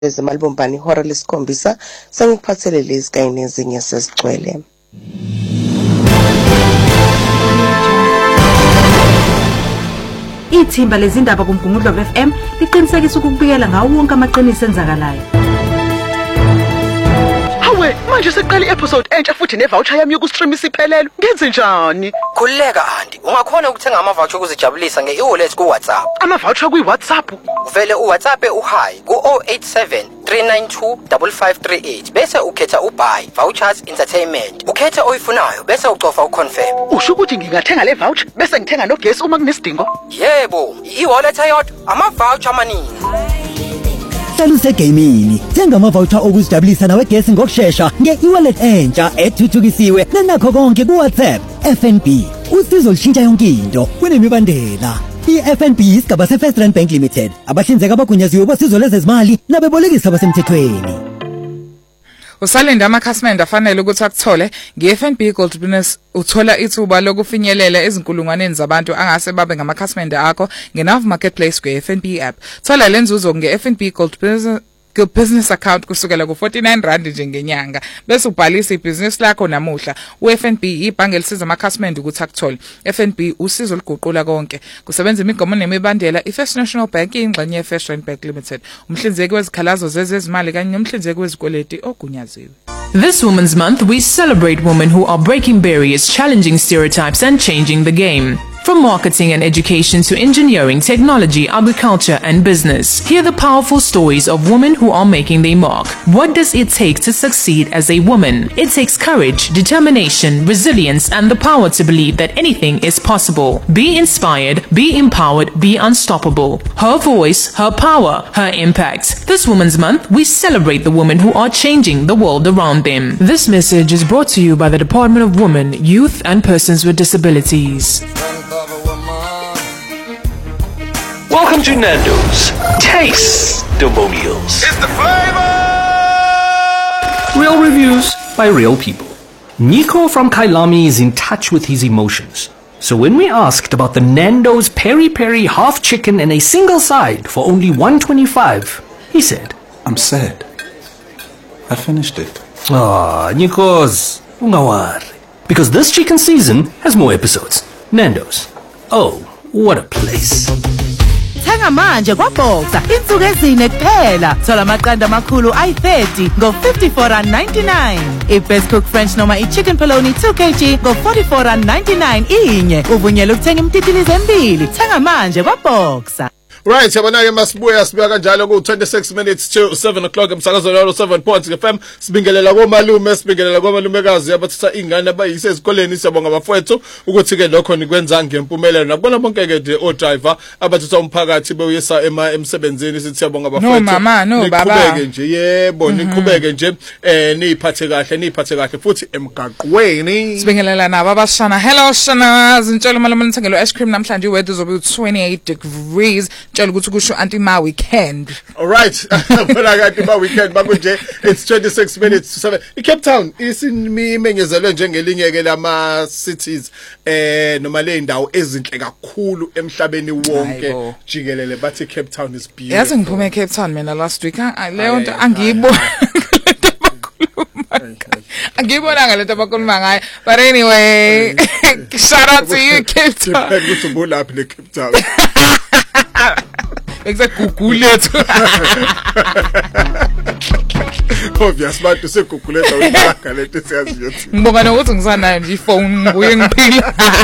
ezimalibumbani ihora lesikhombisa sengiphathele lezi kanye nezinye sezigcwele. Ithimba lezindaba kuMgungundlovu FM liqinisekisa ukubikela ngawo wonke amaqiniso enzakalayo. Hawe, manje seqala i-episode entsha futhi ne-voucher yami yoku-stream isiphelele. Ngenze njani? Khulileka Andi, ungakhona ukuthenga ama-voucher ukuzijabulisa nge-e-wallet ku-WhatsApp. Ama-voucher kwi-WhatsApp? Uvele u-WhatsApp u-hi ku-087 392 5538 bese ukhetha u-buy vouchers entertainment. Ukhethe oyifunayo bese ucofa u-confirm. Usho ukuthi ngingathenga le voucher bese ngithenga nogesi uma kunesidingo? Yebo, i-wallet ayodwa ama-voucher amaningi. Saluse gamini. Thenga ama-voucher okuzijabulisa nawe gesi ngokusheshsha nge-e-wallet entsha ethuthukisiwe nenakho konke ku-WhatsApp. FNB, usizo lushintsha yonke into kunemibandela. I-FNB isigaba se-First Rand Bank Limited, abahlinzeka abagunyaziwe bosizo lwezezimali nabebolekisi abasemthethweni. Usalinda amakhasimende afanele ukuthi akuthole nge-FNB Gold Business uthola ithuba lokufinyelela ezinkulungwaneni zabantu angase babe ngamakhasimende akho nge-Nav Marketplace kwe-FNB app. Thola lenzuzo nge-FNB Gold Business account kusukela ku-R49 nje ngenyanga bese ubhalisa ibhizinisi lakho namuhla. U-FNB ibhange elisiza amakhasimende ukuthi akuthole. FNB usizo luguqula konke. Kusebenza imigomo nemibandela. iFirst National Bank ingxenye yeFirst Rand Bank Limited. Umhlinzeki wezikhalazo zezezimali kanye nomhlinzeki wezikweleti ogunyaziwe. This Women's Month, we celebrate women who are breaking barriers, challenging stereotypes, and changing the game. From marketing and education to engineering, technology, agriculture, and business, hear the powerful stories of women who are making their mark. What does it take to succeed as a woman? It takes courage, determination, resilience, and the power to believe that anything is possible. Be inspired, be empowered, be unstoppable. Her voice, her power, her impact. This Women's Month, we celebrate the women who are changing the world around them. This message is brought to you by the Department of Women, Youth, and Persons with Disabilities. Welcome to Nando's Taste-Demonials. It's the flavor! Real reviews by real people. Nico from Kailami is in touch with his emotions. So when we asked about the Nando's Peri Peri half chicken and a single side for only $1.25, he said, I'm sad. I finished it. Ah, Nikos, ungawari. Because this chicken season has more episodes. Nando's. Oh, what a place. Thenga manje kwaBoxer insuku ezine kuphela. Thola amaqanda amakhulu ayi30 ngo54.99. I-Best Cook French noma i-Chicken Polony 2 kg ngo44.99 inye. Uvunyelwe ukuthenga imtitilizo embili. Thenga manje kwaBoxer. Right, yabona-ke masibuya sibeka kanjalo ku-26 minutes to 7 o'clock emsakazo lalo 7 points FM. Sibingelela komalume, sibingelela komalumekazi abathatha ingane abayise ezikoleni. Siyabonga bafowethu ukuthi-ke lokho nikwenza ngempumelelo. Nakubona bonke-ke o-driver abathatha umphakathi bewuyisa emsebenzini. Sithi siyabonga bafowethu. No mama, no baba. Niqhubeke nje, yebo, niqhubeke nje. Niyiphathe kahle futhi emgaqweni. Sibingelela nabo abashana. Hello shana, zintshela malume nithengelo ice cream namhlanje weather uzobe 28 degrees. Tshela ukuthi kusho anti ma weekend. All right. Bona kanti ma weekend bakunje it's 26 minutes to 7. iCape Town isinmenyezelwe njengelinye ke lama cities noma le ndawo ezinhle kakhulu emhlabeni wonke jikelele bathi Cape Town is beautiful. Yazi ngiphume eCape Town mina last week. Leyo nto angiyibona. Angibonanga lento abakhuluma ngayo. But anyway, shout out to you Cape Town. Ukuthi ubulaphi le Cape Town. Google it. Obvious bantu seguguletha uyaka lento siyaziyo. Ngibonga nokuthi ngisanayo nje iphone ngibuye ngiphila.